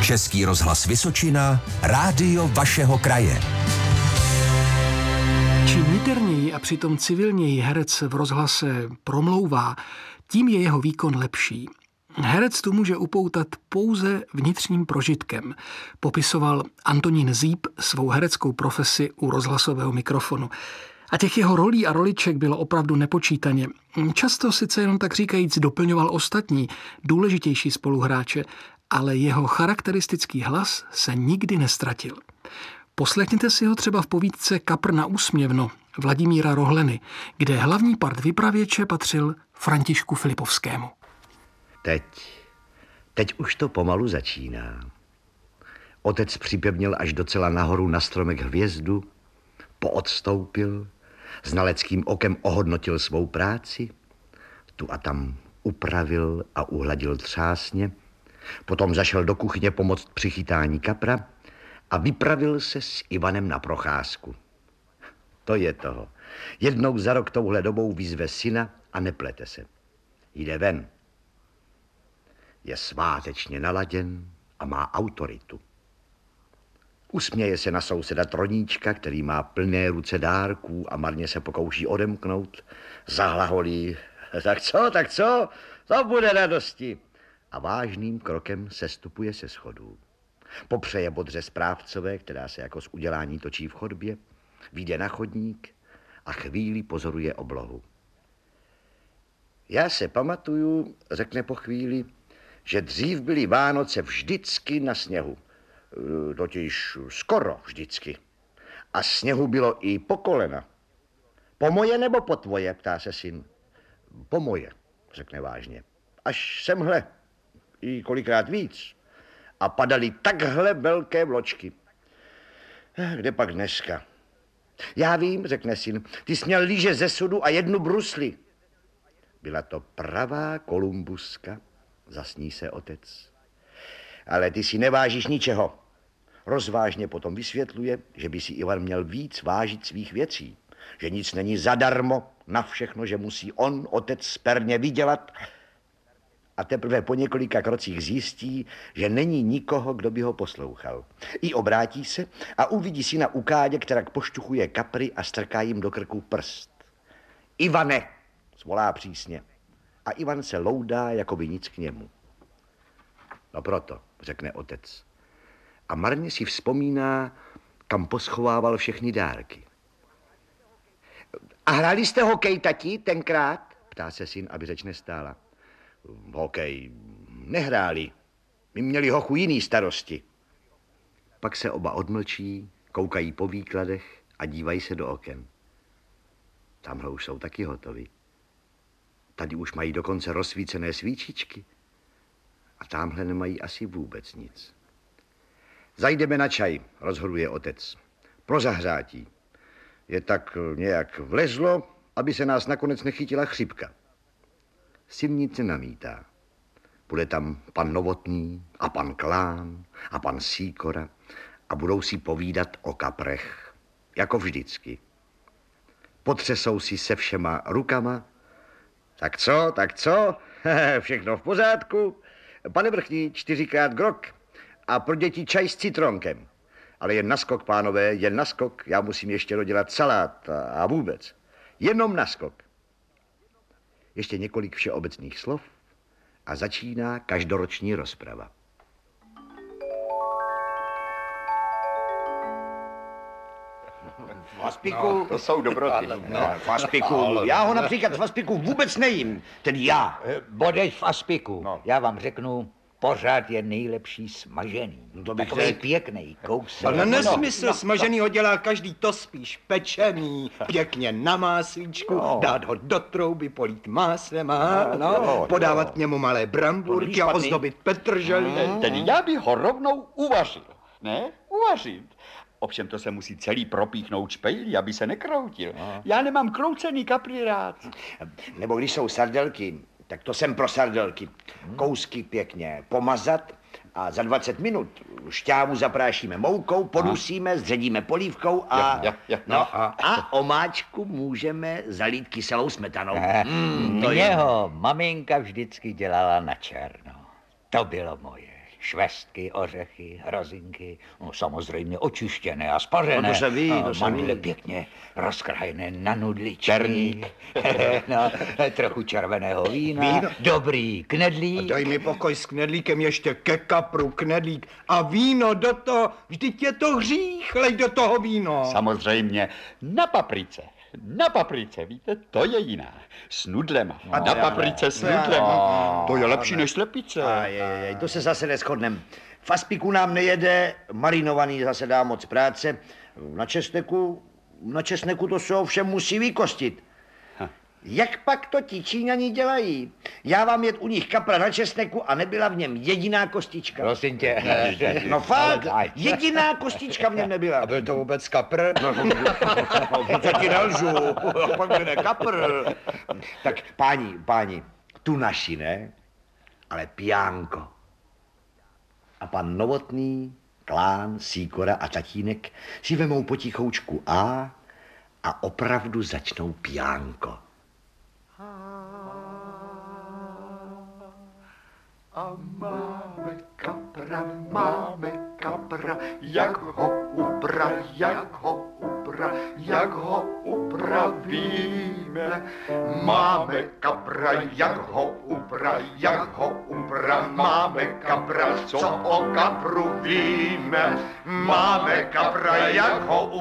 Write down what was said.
Český rozhlas Vysočina, rádio vašeho kraje. Čím niterněji a přitom civilněji herec v rozhlase promlouvá, tím je jeho výkon lepší. Herec tu může upoutat pouze vnitřním prožitkem, popisoval Antonín Zíp svou hereckou profesi u rozhlasového mikrofonu. A těch jeho rolí a roliček bylo opravdu nepočítaně. Často sice jenom tak říkajíc doplňoval ostatní, důležitější spoluhráče, ale jeho charakteristický hlas se nikdy nestratil. Poslechněte si ho třeba v povídce Kapr na úsměvno Vladimíra Rohleny, kde hlavní part vypravěče patřil Františku Filipovskému. Teď už to pomalu začíná. Otec připevnil až docela nahoru na stromek hvězdu, poodstoupil, znaleckým okem ohodnotil svou práci, tu a tam upravil a uhladil třásně, potom zašel do kuchyně pomoct při chytání kapra a vypravil se s Ivanem na procházku. To je toho. Jednou za rok touhle dobou vyzve syna a neplete se. Jde ven. Je svátečně naladěn a má autoritu. Usměje se na souseda Troníčka, který má plné ruce dárků a marně se pokouší odemknout. Zahlaholí. Tak co? To bude radosti. A vážným krokem sestupuje se schodů. Popřeje bodře správcové, která se jako z udělání točí v chodbě, vyjde na chodník a chvíli pozoruje oblohu. Já se pamatuju, řekne po chvíli, že dřív byly Vánoce vždycky na sněhu. Totiž skoro vždycky. A sněhu bylo i po kolena. Po moje nebo po tvoje, ptá se syn. Po moje, řekne vážně. Až semhle, i kolikrát víc. A padaly takhle velké vločky. Kde pak dneska? Já vím, řekne syn, ty jsi měl líže ze sudu a jednu brusli. Byla to pravá kolumbuska, zasní se otec. Ale ty si nevážíš ničeho. Rozvážně potom vysvětluje, že by si Ivan měl víc vážit svých věcí. Že nic není zadarmo, na všechno, že musí on, otec, sperně vydělat. A teprve po několika krocích zjistí, že není nikoho, kdo by ho poslouchal. I obrátí se a uvidí syna u kádě, která pošťuchuje kapry a strká jim do krku prst. Ivane, zvolá přísně. A Ivan se loudá, jako by nic k němu. No proto, řekne otec. A marně si vzpomíná, kam poschovával všechny dárky. A hráli jste hokej, tati, tenkrát? Ptá se syn, aby řeč nestála. Hokej nehráli. My měli hochu jiný starosti. Pak se oba odmlčí, koukají po výkladech a dívají se do oken. Tamhle už jsou taky hotovi. Tady už mají dokonce rozsvícené svíčičky. A tamhle nemají asi vůbec nic. Zajdeme na čaj, rozhoduje otec. Pro zahřátí. Je tak nějak vlezlo, aby se nás nakonec nechytila chřipka. Syn nic nenamítá. Bude tam pan Novotný a pan Klán a pan Sýkora a budou si povídat o kaprech, jako vždycky. Potřesou si se všema rukama. Tak co? Všechno v pořádku. Pane vrchní, 4krát grog a pro děti čaj s citronkem. Ale jen naskok, pánové, jen naskok. Já musím ještě dodělat salát a vůbec. Jenom naskok. Ještě několik všeobecných slov a začíná každoroční rozprava. Faspiku. To jsou dobroty. Faspiku. Já ho například faspiku vůbec nejím. Tedy já. Bodeš v aspiku. Já vám řeknu, pořád je nejlepší smažený. To bych Takový řekl. pěkný kousek. Ale nesmysl, smažený ho dělá každý, to spíš pečený, pěkně na máslíčku, dát ho do trouby, polít máslem podávat k němu malé bramburky a ozdobit petrželí. Tedy já bych ho rovnou uvařil, ne? Uvařit. Ovšem to se musí celý propíchnout špejlí, aby se nekroutil. Já nemám kroucený kapry rád. Nebo když jsou sardelky, tak to jsem pro sardelky. Kousky pěkně pomazat a za 20 minut šťávu zaprášíme moukou, podusíme, zředíme polívkou a... A omáčku můžeme zalít kyselou smetanou. Mě ho maminka vždycky dělala na černo. To bylo moje. švestky, ořechy, hrozinky, no, samozřejmě očištěné a spařené. No to se ví, to se mandle ví. pěkně rozkrajené na nudličky. Černík. No, trochu červeného vína. Víno? Dobrý knedlík. Daj mi pokoj s knedlíkem, ještě ke kapru knedlík a víno do toho, vždyť je to hřích, lej do toho víno. Samozřejmě na paprice. Na paprice, víte, to je jiná. S nudlema. Na paprice s nudlem. To je lepší než slepice. To se zase neschodnem. V aspiku nám nejede, marinovaný zase dá moc práce. Na česneku to se ovšem musí vykostit. Jak pak to ti Číňani dělají? Já vám jet u nich kapra na česneku a nebyla v něm jediná kostička. Prosím tě. No fakt, jediná kostička v něm nebyla. A byl to vůbec kapr? No, to ti nelžu, pak bude kapr. Tak páni, tu naši, ne? Ale pijánko. A pan Novotný, Klán, Sýkora a tatínek si vemou potichoučku a opravdu začnou pijánko. A máme kapra, jak ho upravíme. Máme kapra, jak ho máme kapra, co o kapru víme. Máme kapra, jak ho